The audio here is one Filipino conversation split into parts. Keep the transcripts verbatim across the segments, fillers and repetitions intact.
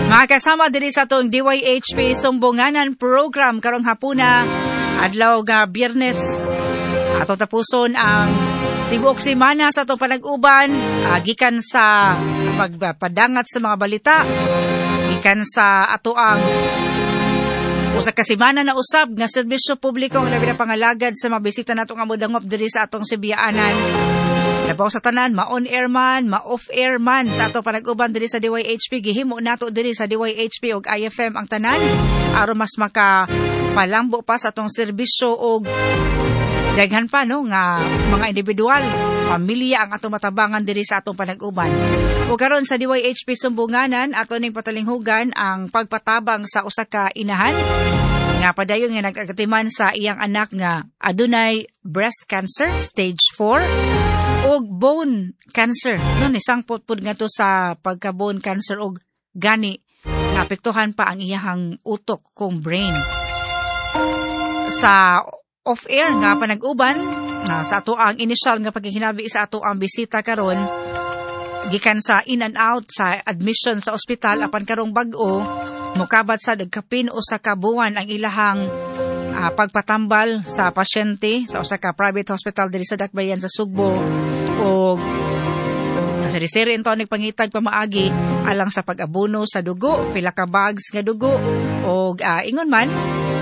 Mga kasama diri sa atong D Y H P Sumbunganan program karong hapuna adlaw nga Biyernes ato tapuson ang tibuok semana sa atong panag-uban uh, gikan sa pagpadangat sa mga balita gikan sa ato ang usa ka semana na usab nga serbisyo publiko nga labi na pangalagad sa mga bisita natong amudangop diri sa atong Sibianan. Labaw sa tanan, ma-on-air man, ma-off-air man sa ato panag-uban diri sa D Y H P. Gihimo nato diri sa D Y H P ug I F M ang tanan aron mas maka palambo pa sa atong serbisyo og daghan pa no nga mga individual, pamilya ang atong matabangan diri sa atong panag-uban. Ug karon sa D Y H P Sumbunganan ato ning patalinghugan ang pagpatabang sa usa ka inahan nga padayon nga nagagatiman sa iyang anak nga adunay breast cancer stage four og bone cancer. No, nisangpot pud nga to sa pagka-bone cancer og gani naapektuhan pa ang iyahang utok kung brain. Sa off-air nga panag-uban, uh, sa ato ang initial nga paghihinabi sa ato ang bisita karon gikan sa in and out sa admission sa ospital apan karong bag-o mokabat sa dagkapin o sa kabuan ang ilahang uh, pagpatambal sa pasyente sa usa ka private hospital diri sa Dakbayan sa Sugbo o nasa risiri ito nagpangitag pamaagi alang sa pag-abuno sa dugo, pila ka bags nga dugo o uh, ingon man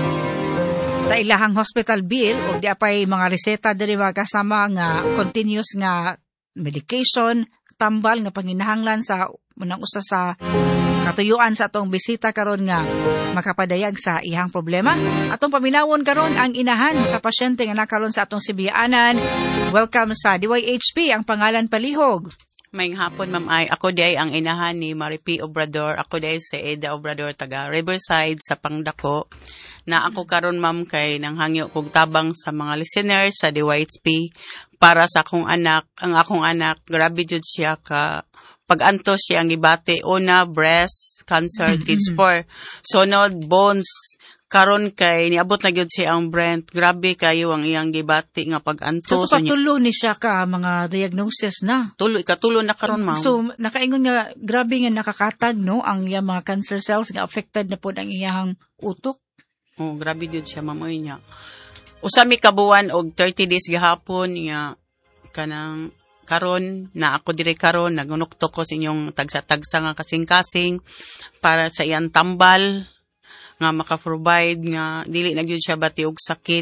sa ilahang hospital bill o di apay mga reseta diri mga kasama nga continuous nga medication, tambal nga panginahanglan sa unang usa sa katuyuan sa atong bisita karon nga makapadayag sa ihang problema. Atong paminawon karon ang inahan sa pasyente nga nakaron sa atong Sibianan. Welcome sa D Y H P, ang pangalan palihog. Mayng hapon, ma'am, ay ako di ay ang inahan ni Maripi Obrador. Ako di ay si Eda Obrador, taga Riverside sa Pangdako. Na ako karon, ma'am, kay nanghangyo kog tabang sa mga listeners sa D Y H P para sa akong anak. Ang akong anak, grabe jud siya ka pag-antos siya ang gibati. Una, breast cancer, stage four. Sunod, bones. Karon kay niabot na gyud siya ang Brent. Grabe kayo ang iyang gibati nga pag-antos. So, patulo ni siya ka mga diagnosis na. Tulo, ikatulo na karon, ma'am. So, nakaingon nga, grabe nga nakakatag, no? Ang iyang mga cancer cells nga affected na po ang iyang utok. Oh, grabe jud siya, ma'am. Oy niya. Usa mi kabuan og thirty days gahapon nga kanang karon na ako dire karon nagunuktok ko sa inyong tagsa-tagsa nga kasing-kasing para sa iyang tambal nga maka-provide nga dili na gyud siya bati og sakit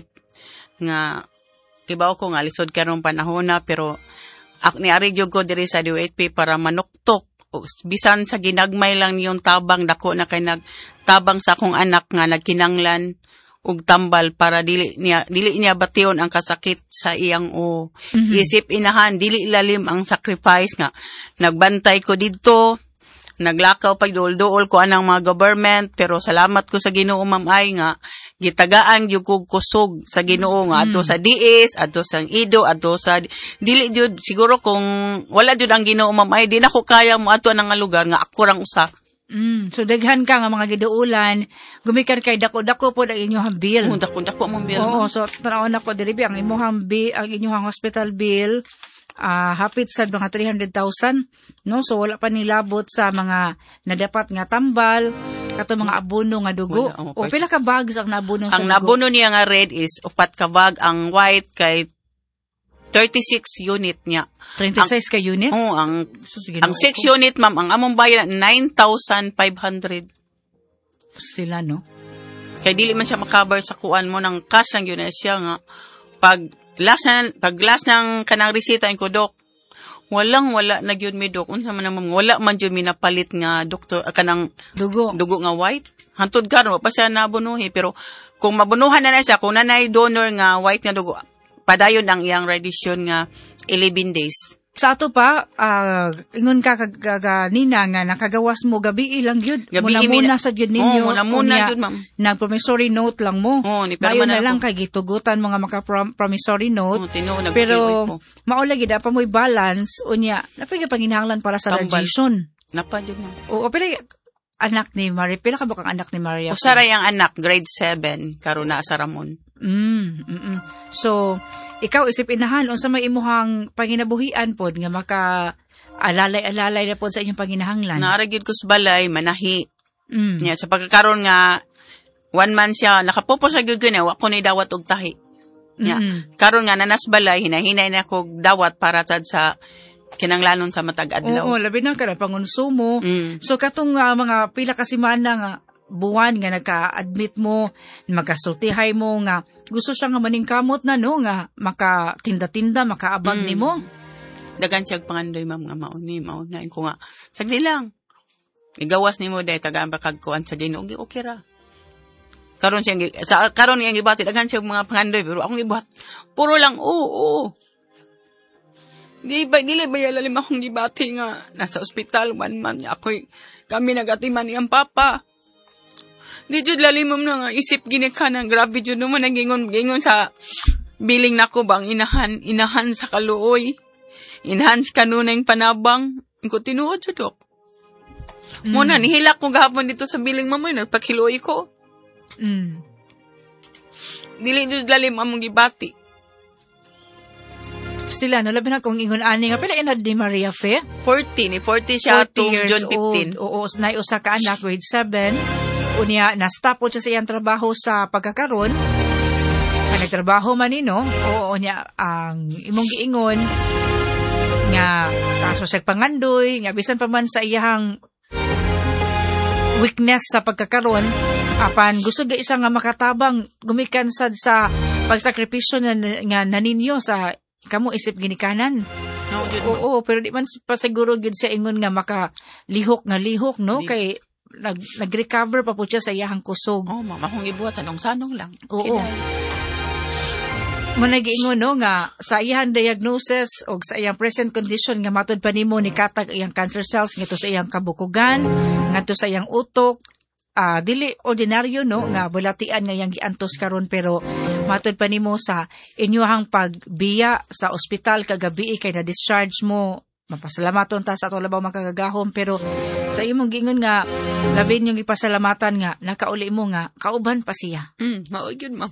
nga tibaw ko nga lisod karong panahon na pero ak niari gyud ko diri sa D Y H P para manuktok o, bisan sa ginagmay lang yung tabang dako na kay nagtabang sa akong anak nga nagkinanglan og tambal para dili niya dili niya bation ang kasakit sa iyang o mm-hmm. Isip inahan dili lalim ang sacrifice nga nagbantay ko didto. Naglakaw pa dool-dool ko anang mga government pero salamat ko sa Ginoo, ma'am, ay nga gitagaan gyud kog kusog sa Ginoo nga ato mm. sa D S, ato sa Ido, ato sa dili jud siguro kung wala jud ang Ginoo, ma'am, ay di na ko kaya mo ato nang lugar nga ako rang usa. Mm, so daghan ka nga mga giduulan, gumikan kay dako-dako po ang inyong bill. Oh, dako-dako mong bill. Oo, so tanaw na ko diri ang inyong bill, ang inyong hospital bill. Uh, hapit sa mga three hundred thousand, no? So, wala pa nilabot sa mga nadapat nga tambal, kato mga abono nga dugo. Wala, oh, o, pila ka bags ang nabuno sa ang dugo? Ang nabuno niya nga red is upat ka bag, ang white kay thirty-six unit niya. thirty-six ka unit? Oo, oh, ang, ang six unit, ma'am, ang among bayan, nine thousand five hundred. Sila, no? Kaya dili man siya makabar sa kuan mo ng cash ang yun na siya nga. Pag last na, pag last ng kanang resita ko, dok, walang wala na gyud mi, dok. Unsa man nang wala man gyud mi napalit nga doktor uh, kanang dugo dugo nga white. Hantud karon pa siya nabunuhi pero kung mabunuhan na na siya, kung nanay donor nga white nga dugo, padayon ang iyang radiation nga eleven days. Sa ato pa, uh, ingon ka kaganina nga nakagawas mo gabi ilang gyud. Muna-muna sa gyud ninyo. Oh, muna-muna gyud, ma'am. Nag-promissory note lang mo. Oh, ni Dayon na lang kay gitugutan mga maka-promissory note. Oh, tinuo, pero maula gyud pa mo'y balance unya. Napay panginahanglan para sa radiation. Napa gyud, ma'am. O pila anak ni Maria, pila ka ba kang anak ni Maria? Usara yang anak grade seven karon na sa Ramon. Mm. Mm. So ikaw isip inahan unsa may imuhang panginabuhian pod nga maka alalay-alalay na pod sa inyong panginahanglan. Naara gyud ko sa balay manahi Mm. Nya sa pagkakaroon nga one man siya nakapupos sa gyud gani wa ko ni dawat og tahi. Nya Mm-mm. karon nga nanas balay hinahinay na ko dawat para sad sa kinanglanon sa matag adlaw. Oo, labi na ka na pangonsumo. Mm. So katong uh, mga pila ka semana nga buwan nga nagka-admit mo, magkasultihay mo nga gusto siya nga maningkamot na no nga makatinda-tinda, makaabag Mm. nimo. Dagan siya pangandoy ma'am nga mauni mauna ko nga sagdi lang. Igawas nimo day tagaan ba kag kuan sa Ginoo okay ra. Karon siya sa karon nga gibati dagan siya mga pangandoy pero akong gibuhat puro lang oo. oo. Di ba dili ba lalim akong gibati nga nasa ospital one man ako kami nagatiman ni ang papa. Di jud lalim mo na nga isip gini ka nang grabe jud naman nagingon gingon sa biling nako bang inahan inahan sa kaluoy. Inahan sa kanunay panabang ko tinuod jud dok. Mm. Muna nihilak ko gahapon dito sa biling mamoy nagpakiluoy ko. Mm. Dili jud lalim among gibati. Sila no labi na kung ingon ani nga pila inad ni Maria Fe? forty ni forty siya forty to years June fifteen. old. Oo, nay usa ka anak grade seven. Unya na-stop po siya sa iyang trabaho sa pagkakaroon. Ang nagtrabaho man nino, oo niya ang imong giingon nga kaso siya pangandoy, nga bisan pa man sa iyang weakness sa pagkakaroon, apan gusto ga siya nga makatabang gumikan sad sa pagsakripisyo na, nga naninyo sa kamo isip ginikanan. No, jud. Oo, pero di man pa siguro gyud siya ingon nga makalihok nga lihok no Di- kay nag nag-recover pa po siya sa iyang kusog. Oh, mama akong gibuhat sanong-sanong lang. Oo. Mo nagiingon no nga sa iyang diagnosis o sa iyang present condition nga matud pa nimo ni katag iyang cancer cells ngadto sa iyang kabukugan, ngadto sa iyang utok, ah dili ordinaryo no nga bulatian nga iyang giantos karon pero matud pa nimo sa inyuhang pagbiya sa ospital kagabi kay na discharge mo. Mapasalamaton ta sa ato labaw makagagahom pero sa imong gingon nga labi niyong ipasalamatan nga nakauli mo nga kauban pa siya. Mm, mao gyud ma'am.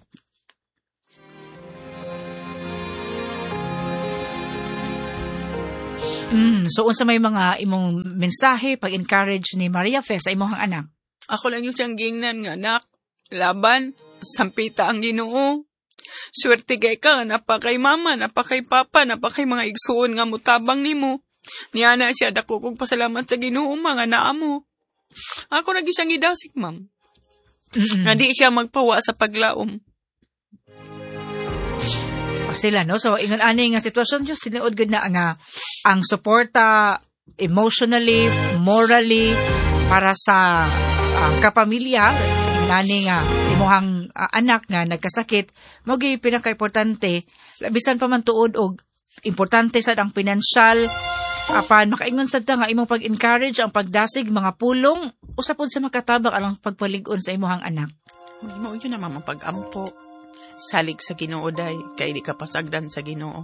Mm, so unsa may mga imong mensahe pag-encourage ni Maria Fe sa imong anak? Ako lang yung siyang gingnan nga anak. Laban, sampita ang Ginoo. Swerte kay ka, napakay mama, napakay papa, napakay mga igsuon nga mutabang nimo. Niya na siya, dako kong pasalamat sa Ginoo, mga naa mo. Ako lagi siyang idasik, ma'am. Mm-mm. Nga di siya magpawa sa paglaom. Sila no, so ingon ani nga sitwasyon just tinuod gud na nga ang suporta emotionally, morally para sa uh, kapamilya nani nga imuhang uh, anak nga nagkasakit mao gyud pinaka-importante labisan pa man tuod og importante sad ang pinansyal apan makaingon sad ta nga imong pag-encourage ang pagdasig mga pulong usapon sa makatabang alang pagpalig-on sa imuhang anak. Mao yun naman ang pag-ampo. Salig sa Ginoo day kay di ka pasagdan sa Ginoo.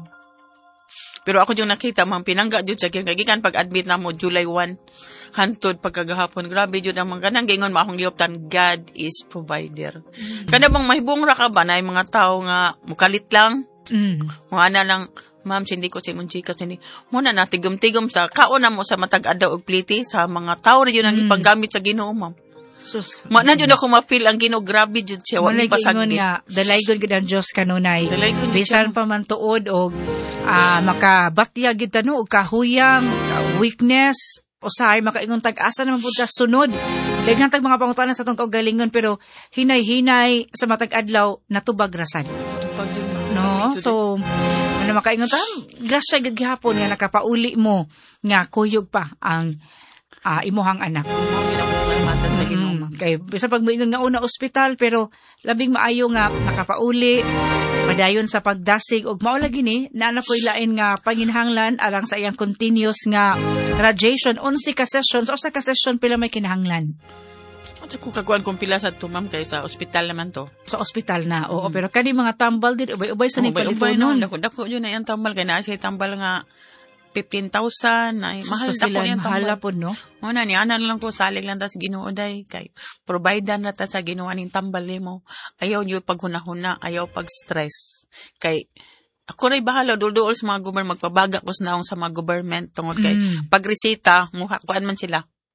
Pero ako yung nakita mang pinangga jud sa gikan pag-admit na mo July first hantod pagkagahapon grabe jud ang mga kanang gingon mo akong gioptan God is provider. Mm-hmm. Kada bang mahibong ra ka ba na mga tao nga mukalit lang. Mm. Mga ana lang ma'am sindi ko si Munchika sindi mo na natigom-tigom sa kaon na mo sa matag adlaw og pliti sa mga tao ra yun ang Mm. ipanggamit sa Ginoo ma'am. Sus, Ma na jud ako ma-feel ang Ginoo grabe jud siya wa Wala mi giingon pasagdi. nga dalaygon gid ang Dios kanunay. Dalaygon gid Bisan siya. pa man tuod og ah, makabatya gid tano og kahuyang, weakness, usahay makaingon tag-asa naman pud ka sunod. Daghan tag mga pangutanan sa tong kaugalingon pero hinay-hinay sa matag adlaw natubag rasan. Pag yun, ma'am. No? Jud- So ano makaingon ta, grasya gid gihapon nga nakapauli mo nga kuyog pa ang ah, imuhang anak. Mao gyud ako palamatan sa Ginoo. Mm, kay bisa pag moingon nga una ospital pero labing maayo nga nakapauli padayon sa pagdasig og mao lagi ni naana koy lain nga panginahanglan alang sa iyang continuous nga radiation unsi ka sessions o sa ka session pila may kinahanglan At ko kaguan kong pila sa to ma'am kay sa ospital naman to. sa ospital na oo pero kani mga tambal din ubay-ubay sa ni Ubay-ubay no, palitonon dako dako yun na yung tambal kay naa siya tambal nga fifteen thousand ay mahal mahal dako sila yung mahal tambal. po no Muna ni anan lang ko salig lang ta sa Ginoo day kay provide na ta sa Ginoo ning tambal nimo. Ayaw niyo paghunahuna, ayaw pag stress. Kay ako ray bahala dul-duol sa mga government magpabaga ko sa naong sa mga government tungod kay Mm. pagresita muha kuan man sila.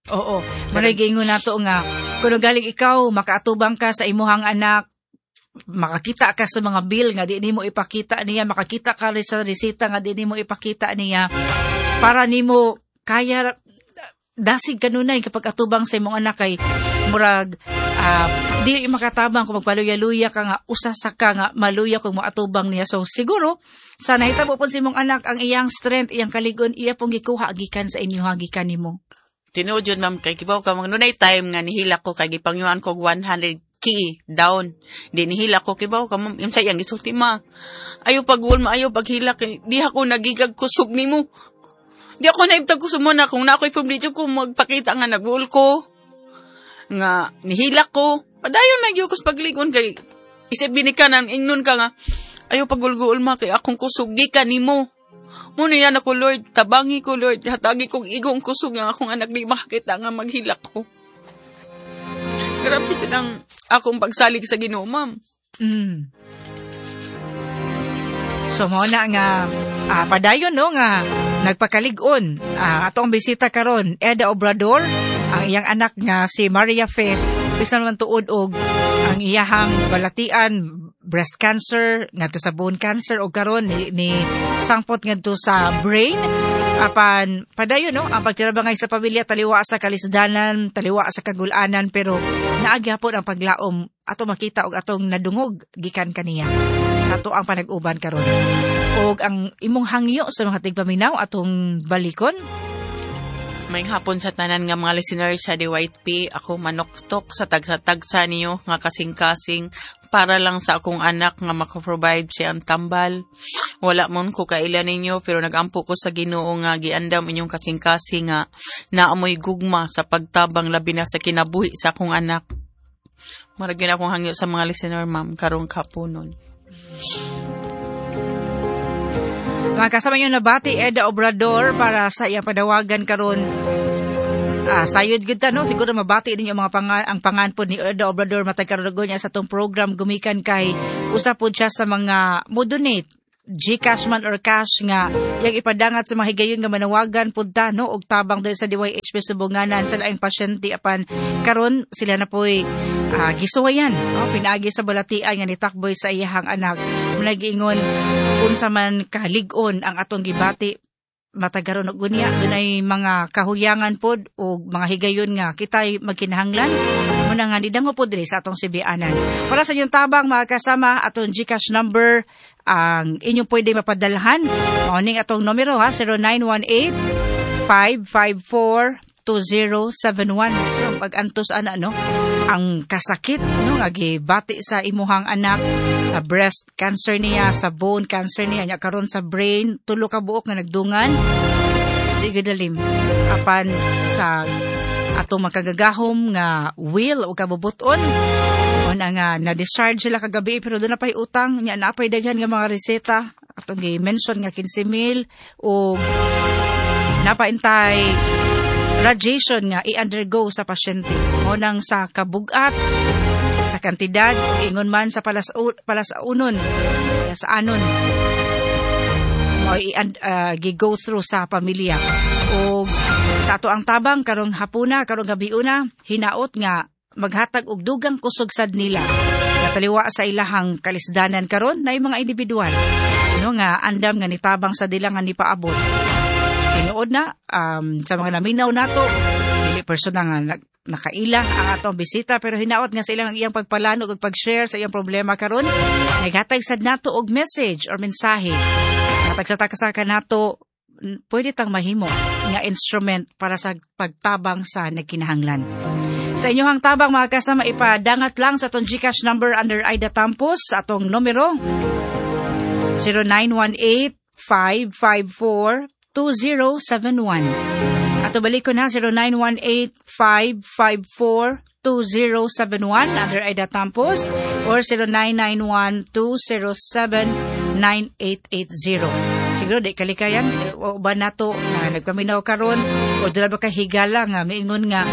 Oo. Maragingon nato nga kuno galing ikaw makaatubang ka sa imuhang anak, makakita ka sa mga bill nga di nimo ipakita niya, makakita ka rin sa resita nga di nimo ipakita niya para nimo kaya dasig kanunay kapag atubang sa imong anak kay murag uh, di makatabang kung magpaluya-luya ka nga usasa ka nga maluya kung maatubang niya. So siguro sa nahitabo pon sa imong anak ang iyang strength, iyang kaligon, iya pong gikuha gikan sa inyo gikan nimo. Tinuod yun, ma'am, kay kibaw ka magnunay time nga nihila ko kay gipangyuan ko one hundred k down. Di nihila ko kibaw ka, ma'am, yung sayang gisulti ma. Ayo pagul ma ayo paghila kay di ako nagigag kusog nimo. Di ako naibtag ko sumuna kung na ako'y pumlidyo ko magpakita nga nag-uul ko. Nga, nihilak ko. Padayon na yung kus pagligon kay isip binikanan, ingnon ka nga. Ayaw pagulguul ma kay akong kusog, di ka ni mo. Muna yan ako, Lord. Tabangi ko, Lord. Hatagi kong igong kusog nga akong anak di makakita nga maghilak ko. Grabe silang akong pagsalig sa Ginoo, ma'am. Mm. So, mo na nga, ah, padayon no nga, nagpakalig-on. Ah, atong bisita karon Eda Obrador, ang iyang anak nga si Maria Fe, bisan man tuod og ang iyahang balatian, breast cancer, ngadto sa bone cancer, o karon ni, ni sangpot ngadto sa brain. Apan, padayon no, ang pagtirabangay sa pamilya, taliwa sa kalisdanan, taliwa sa kagulanan, pero naagyapon ang paglaom, ato makita og atong nadungog, gikan kaniya. Sa to ang panag-uban karon. Og ang imong hangyo sa mga tigpaminaw atong balikon. May hapon sa tanan nga mga listeners sa D Y P, ako manoktok sa tagsa-tagsa niyo nga kasing-kasing para lang sa akong anak nga makaprovide siya ang tambal. Wala mon ko kailan ninyo pero nagampo ko sa Ginoo nga giandam inyong kasing-kasing nga naamoy gugma sa pagtabang labi na sa kinabuhi sa akong anak. Maragin akong hangyo sa mga listener, ma'am, karong kapunon. Mga kasama nyo nabati Eda Obrador para sa iyang padawagan karon. Ah, sayod gud ta no, siguro mabati ninyo mga pangan, ang panganpod ni Eda Obrador matag karon niya sa tong program gumikan kay usa pod siya sa mga mo-donate Gcash man or cash nga yang ipadangat sa mga higayon nga manawagan punta no og tabang diri sa D Y H P subunganan sa laing pasyente apan karon sila na poy uh, gisuwayan no pinaagi sa balatian nga nitakboy sa iyahang anak nagiingon unsa man kalig-on ang atong gibati matagaron og gunya dunay mga kahuyangan pod o mga higayon nga kitay magkinahanglan muna nga nidango pod diri sa atong sibianan. Para sa inyong tabang mga kasama atong Gcash number ang inyong pwede mapadalhan mao ning atong numero ha zero nine one eight five five four two zero seven one. So pag-antos ana no ang kasakit no nga gibati sa imuhang anak sa breast cancer niya, sa bone cancer niya, nya karon sa brain, tulo ka buok nga nagdungan. Di gadalim apan sa atong makagagahom nga will o kabubuton o na nga na-discharge sila kagabi pero doon na pa'y utang nya na pa'y daghan nga mga reseta atong gi-mention nga fifteen mil o napaintay radiation nga i-undergo sa pasyente. Unang sa kabugat, sa kantidad, ingon man sa palas palasaunon, palasaanon, mo i-go through sa pamilya. O sa ato ang tabang, karong hapuna, karong gabiuna, hinaot nga maghatag og dugang kusog sad nila. Nataliwa sa ilahang kalisdanan karon na mga individual. No nga, andam nga nitabang sa dilangan ni paabot. Tinuod na um, sa mga naminaw nato dili personal nga nakaila ang atong bisita pero hinaot nga sa ilang iyang pagpalanog ug pag-share sa iyang problema karon naghatag sad nato og message or mensahe hatag sa takasa nato pwede tang mahimo nga instrument para sa pagtabang sa nagkinahanglan. Sa inyong tabang mga kasama ipadangat lang sa atong Gcash number under Aida Tampos sa atong numero zero nine one eight five five four two zero seven one. Ato balik ko na zero nine one eight five five four two zero seven one under Aida Tampos or zero nine nine one two zero seven nine eight eight zero. Siguro di kalikayan o ba nato na nagpaminaw karon o dira ba kay higala nga miingon nga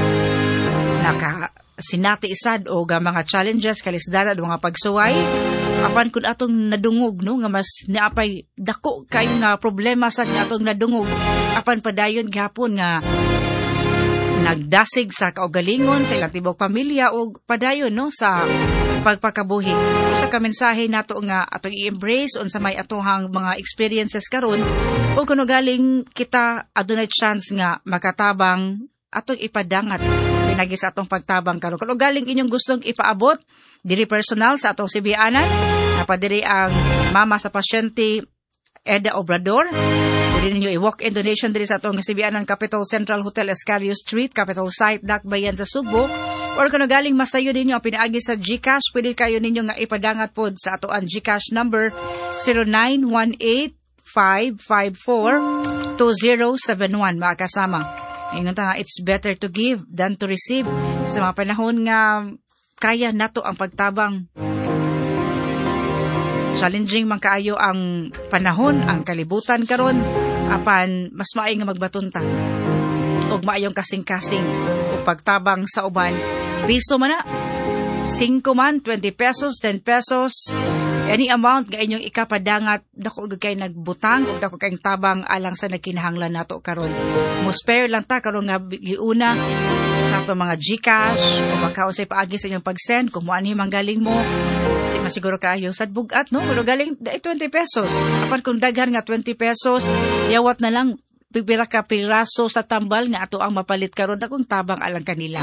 naka sinati isad o ga mga challenges kalisdanan o mga pagsuway apan kun atong nadungog no nga mas naapay dako kayo nga problema sa atong nadungog apan padayon gihapon nga nagdasig sa kaugalingon sa ilang tibok pamilya o padayon no sa pagpakabuhi. Sa kamensahe nato nga atong i-embrace unsa may atohang mga experiences karon o kuno galing kita adunay chance nga makatabang atong ipadangat pinagi sa atong pagtabang karon. Kuno galing inyong gustong ipaabot dili personal sa atong sibianan napadiri ang mama sa pasyente Eda Obrador. Pwede ninyo i-walk-in donation diri sa atong sibianan Capital Central Hotel Escalio Street, Capital Site, Dakbayan sa Subo. Or kung galing masayo ninyo ang pinaagi sa GCash, pwede kayo ninyo nga ipadangat pod sa ato ang GCash number zero nine one eight five five four two zero seven one. Makakasama. Ingon ta nga, it's better to give than to receive. Sa mga panahon nga kaya nato ang pagtabang. Challenging man kaayo ang panahon, ang kalibutan karon, apan mas maay nga magbatunta og maayong kasing-kasing o pagtabang sa uban. Piso man na, cinco man, twenty pesos, ten pesos, any amount nga inyong ikapadangat, dako kay nagbutang o dako kay tabang alang sa nagkinahanglan nato karon. Mo-spare lang ta karon nga giuna sa ato mga GCash o makausay paagi sa inyong pag-send kung moanhi manggaling mo. Masiguro kayo sa bugat, no? Pero galing twenty pesos. Apan kung daghan nga twenty pesos, yawat na lang pipira ka piraso sa tambal nga ato ang mapalit karon akong tabang alang kanila.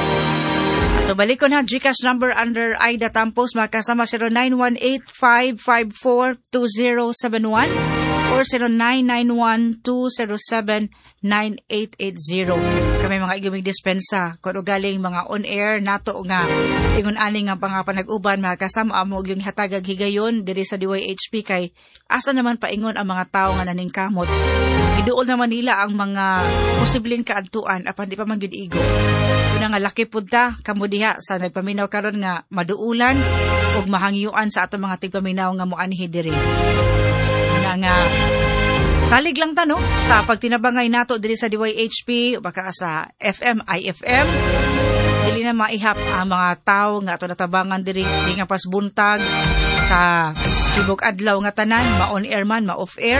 Ato balik ko na GCash number under Aida Tampos makasama zero nine one eight five five four two zero seven one or zero nine nine one two zero seven nine eight eight zero. Kami mga iguming dispensa kung galing mga on-air nato nga ingon ani nga pangapanag-uban makasama amo yung hatagag higayon diri sa D Y H P kay asa naman paingon ang mga tao nga naningkamot. Giduol naman nila ang mga posibleng kaadtuan apan di pa man gyud igo. Kuna nga laki pud ta kamo diha sa nagpaminaw karon nga maduulan ug mahangyuan sa ato mga tigpaminaw nga moanhi diri. Kuna nga salig lang ta no sa pagtinabangay nato diri sa D Y H P baka sa F M I F M dili na maihap ang mga tao nga ato natabangan diri di nga pas buntag sa sibok adlaw nga tanan ma-on air man ma-off air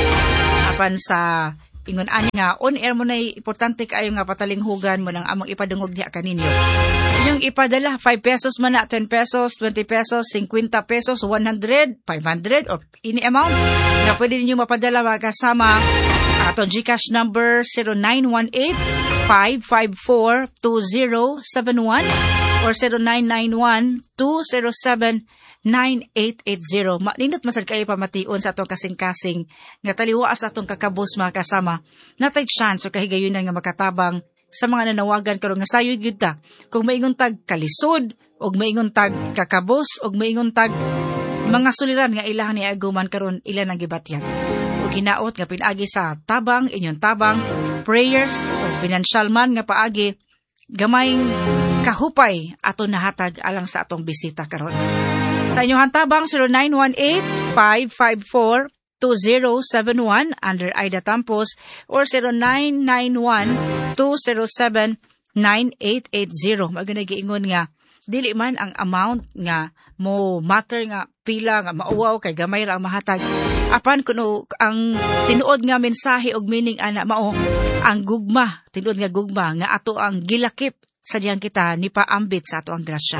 apan sa ingon ani nga on air mo nay importante kaayo nga patalinghugan mo nang among ipadungog diha kaninyo. Inyong ipadala five pesos man na, ten pesos, twenty pesos, fifty pesos, one hundred, five hundred or any amount na pwede ninyo mapadala makasama ato GCash number zero nine one eight five five four two zero seven one or zero nine nine one two zero seven nine eight eight zero. Maninot masad kayo pamation sa atong kasing-kasing nga taliwa sa atong kakabos mga kasama. Natay chance o kahigayunan nga makatabang sa mga nanawagan karon nga sayod gyud ta. Kung maingon tag kalisod og maingon tag kakabos og maingon tag mga suliran nga ilahan ni aguman karon ilan ang gibatyan. Ug hinaot nga pinaagi sa tabang inyong tabang prayers o financial man nga paagi gamay kahupay ato nahatag alang sa atong bisita karon. Sa inyong tabang zero nine one eight five five four two zero seven one under Aida Tampos or zero nine nine one two zero seven nine eight eight zero. Magana giingon nga dili man ang amount nga mo matter nga pila nga mauwaw kay gamay ra ang mahatag. Apan kuno ang tinuod nga mensahe og meaning ana mao ang gugma, tinuod nga gugma nga ato ang gilakip sa diyang kita ni paambit sa ato ang grasya.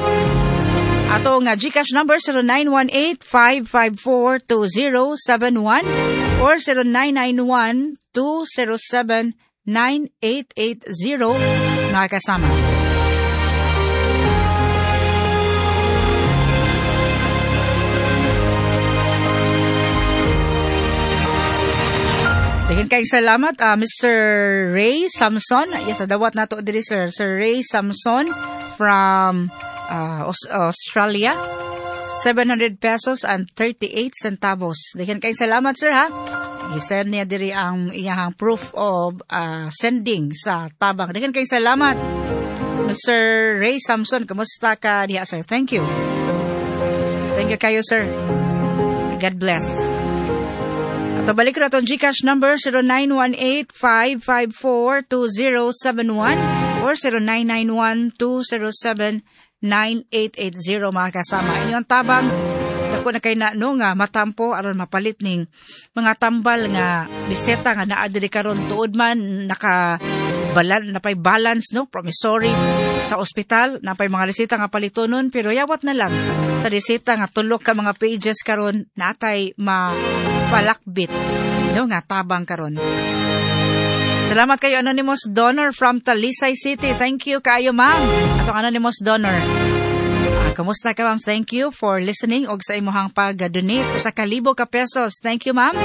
Ato nga GCash number zero nine one eight five five four two zero seven one or zero nine nine one two zero seven nine eight eight zero nakasama. Daghang kay salamat uh, Mister Ray Samson. Yes, dawat nato diri sir. Sir Ray Samson from uh, Australia. seven hundred pesos and thirty-eight centavos. Daghang kay salamat sir ha. I-send niya diri ang iyang proof of uh, sending sa tabang. Daghang kay salamat Mister Ray Samson. Kumusta ka diha sir? Thank you. Thank you kayo sir. God bless. Ato balik na itong GCash number zero nine one eight five five four two zero seven one or zero nine nine one two zero seven nine eight eight zero mga kasama. Inyong tabang Ako na kay na no nga matampo aron mapalit ning mga tambal nga biseta nga naa diri karon tuod man naka balan napay balance no promissory sa ospital napay mga reseta nga palitonon pero yawat na lang sa reseta nga tulok ka mga pages karon natay mapalakbit no nga tabang karon. Salamat kayo anonymous donor from Talisay City. Thank you kayo ma'am. Atong anonymous donor. Ah, kumusta ka ma'am? Thank you for listening og sa imuhang pag-donate sa kalibo ka pesos. Thank you ma'am.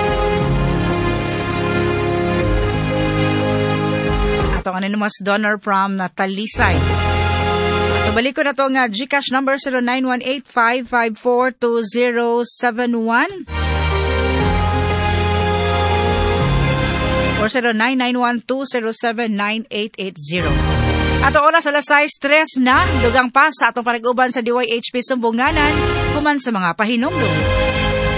Atong anonymous donor from Talisay. So, balik ko na to nga GCash number zero nine one eight five five four two zero seven one or zero nine nine one two zero seven nine eight eight zero. Ato oras alas sais tres na, dugang pa sa atong panag-uban sa D Y H P Sumbunganan, human sa mga pahinumdum.